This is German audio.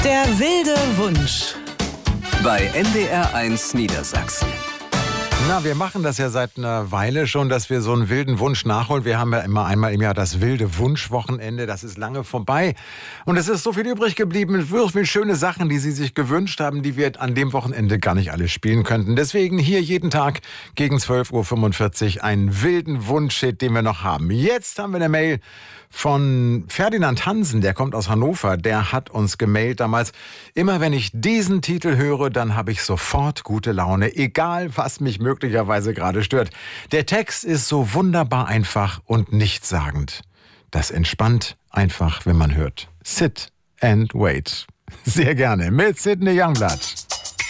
Der wilde Wunsch bei NDR1 Niedersachsen. Na, wir machen das ja seit einer Weile schon, dass wir so einen wilden Wunsch nachholen. Wir haben ja immer einmal im Jahr das wilde Wunschwochenende. Das ist lange vorbei. Und es ist so viel übrig geblieben. So viele schöne Sachen, die Sie sich gewünscht haben, die wir an dem Wochenende gar nicht alle spielen könnten. Deswegen hier jeden Tag gegen 12:45 Uhr einen wilden Wunsch-Hit, den wir noch haben. Jetzt haben wir eine Mail von Ferdinand Hansen, der kommt aus Hannover. Der hat uns gemailt damals: Immer wenn ich diesen Titel höre, dann habe ich sofort gute Laune, egal was mich möglicherweise gerade stört. Der Text ist so wunderbar einfach und nichtssagend. Das entspannt einfach, wenn man hört. Sit and wait. Sehr gerne mit Sidney Youngblood.